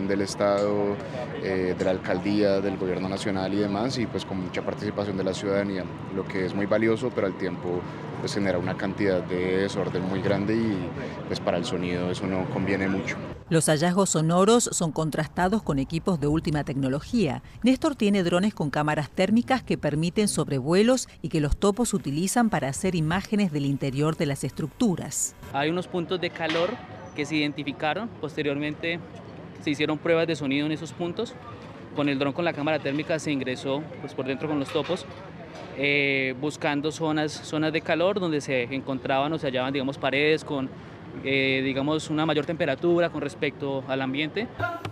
participación del Estado, de la alcaldía, del gobierno nacional y demás, y pues con mucha participación de la ciudadanía, lo que es muy valioso, pero al tiempo pues genera una cantidad de desorden muy grande y pues para el sonido eso no conviene mucho. Los hallazgos sonoros son contrastados con equipos de última tecnología. Néstor tiene drones con cámaras térmicas que permiten sobrevuelos y que los topos utilizan para hacer imágenes del interior de las estructuras. Hay unos puntos de calor que se identificaron, posteriormente se hicieron pruebas de sonido en esos puntos. Con el dron con la cámara térmica se ingresó pues, por dentro con los topos, buscando zonas de calor donde se encontraban o se hallaban, digamos, paredes con digamos, una mayor temperatura con respecto al ambiente.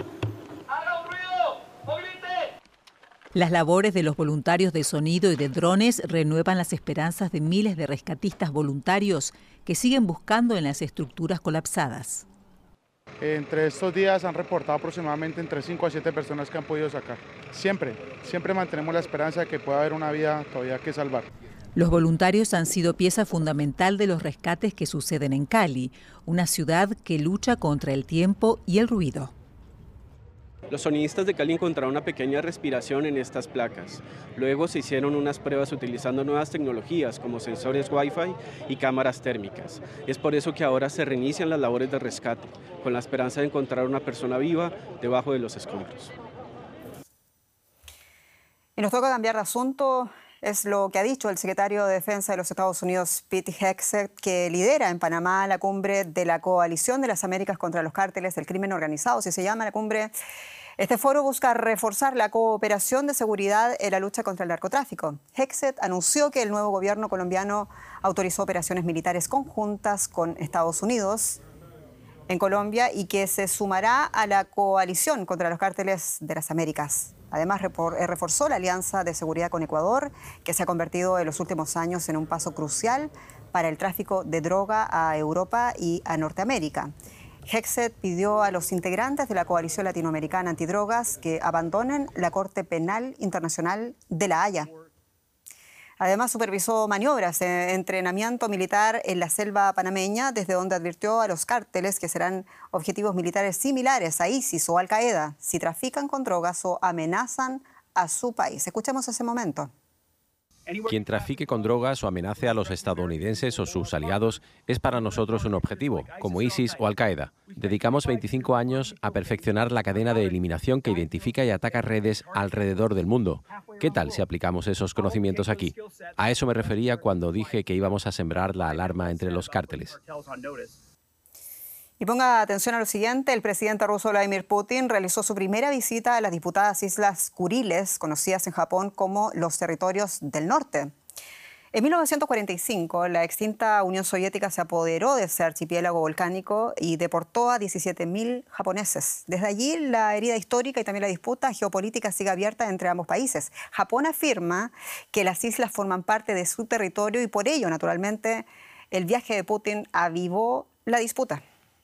Las labores de los voluntarios de sonido y de drones renuevan las esperanzas de miles de rescatistas voluntarios que siguen buscando en las estructuras colapsadas. Entre estos días han reportado aproximadamente entre 5 a 7 personas que han podido sacar. Siempre mantenemos la esperanza de que pueda haber una vida todavía que salvar. Los voluntarios han sido pieza fundamental de los rescates que suceden en Cali, una ciudad que lucha contra el tiempo y el ruido. Los sonidistas de Cali encontraron una pequeña respiración en estas placas. Luego se hicieron unas pruebas utilizando nuevas tecnologías como sensores Wi-Fi y cámaras térmicas. Es por eso que ahora se reinician las labores de rescate, con la esperanza de encontrar una persona viva debajo de los escombros. Y nos toca cambiar de asunto. Es lo que ha dicho el secretario de Defensa de los Estados Unidos, Pete Hegseth, que lidera en Panamá la cumbre de la Coalición de las Américas contra los Cárteles del Crimen Organizado, así se llama la cumbre. Este foro busca reforzar la cooperación de seguridad en la lucha contra el narcotráfico. Hegseth anunció que el nuevo gobierno colombiano autorizó operaciones militares conjuntas con Estados Unidos en Colombia y que se sumará a la coalición contra los cárteles de las Américas. Además, reforzó la alianza de seguridad con Ecuador, que se ha convertido en los últimos años en un paso crucial para el tráfico de droga a Europa y a Norteamérica. Hegseth pidió a los integrantes de la Coalición Latinoamericana Antidrogas que abandonen la Corte Penal Internacional de La Haya. Además, supervisó maniobras de entrenamiento militar en la selva panameña, desde donde advirtió a los cárteles que serán objetivos militares similares a ISIS o Al-Qaeda si trafican con drogas o amenazan a su país. Escuchemos ese momento. Quien trafique con drogas o amenace a los estadounidenses o sus aliados es para nosotros un objetivo, como ISIS o Al-Qaeda. Dedicamos 25 años a perfeccionar la cadena de eliminación que identifica y ataca redes alrededor del mundo. ¿Qué tal si aplicamos esos conocimientos aquí? A eso me refería cuando dije que íbamos a sembrar la alarma entre los cárteles. Y ponga atención a lo siguiente, el presidente ruso Vladimir Putin realizó su primera visita a las disputadas Islas Kuriles, conocidas en Japón como los territorios del norte. En 1945, la extinta Unión Soviética se apoderó de ese archipiélago volcánico y deportó a 17.000 japoneses. Desde allí, la herida histórica y también la disputa geopolítica sigue abierta entre ambos países. Japón afirma que las islas forman parte de su territorio y por ello, naturalmente, el viaje de Putin avivó la disputa.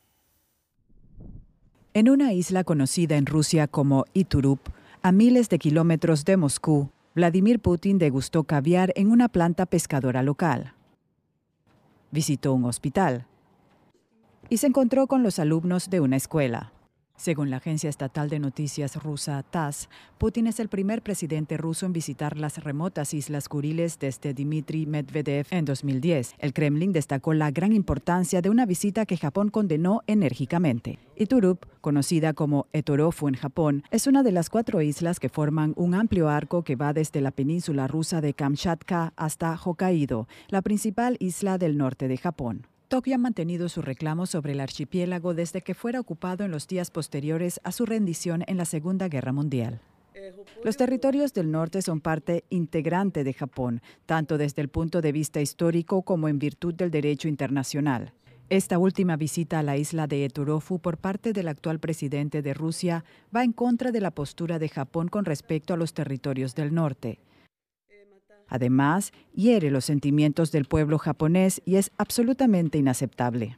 En una isla conocida en Rusia como Iturup, a miles de kilómetros de Moscú, Vladimir Putin degustó caviar en una planta pescadora local. Visitó un hospital y se encontró con los alumnos de una escuela. Según la agencia estatal de noticias rusa TASS, Putin es el primer presidente ruso en visitar las remotas Islas Kuriles desde Dmitry Medvedev en 2010. El Kremlin destacó la gran importancia de una visita que Japón condenó enérgicamente. Iturup, conocida como Etorofu en Japón, es una de las 4 islas que forman un amplio arco que va desde la península rusa de Kamchatka hasta Hokkaido, la principal isla del norte de Japón. Tokio ha mantenido su reclamo sobre el archipiélago desde que fuera ocupado en los días posteriores a su rendición en la Segunda Guerra Mundial. Los territorios del norte son parte integrante de Japón, tanto desde el punto de vista histórico como en virtud del derecho internacional. Esta última visita a la isla de Etorofu por parte del actual presidente de Rusia va en contra de la postura de Japón con respecto a los territorios del norte. Además, hiere los sentimientos del pueblo japonés y es absolutamente inaceptable.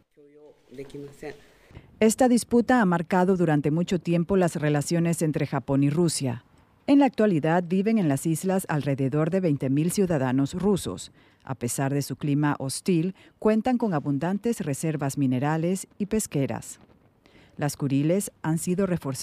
Esta disputa ha marcado durante mucho tiempo las relaciones entre Japón y Rusia. En la actualidad viven en las islas alrededor de 20.000 ciudadanos rusos. A pesar de su clima hostil, cuentan con abundantes reservas minerales y pesqueras. Las Kuriles han sido reforzadas